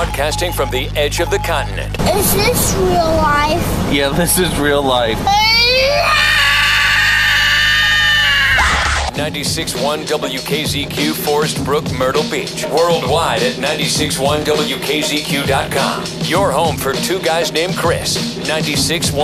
Broadcasting from the edge of the continent. Is this real life? Yeah, this is real life. 96.1 WKZQ, Forest Brook, Myrtle Beach. Worldwide at 96.1WKZQ.com. Your home for two guys named Chris. 96.1.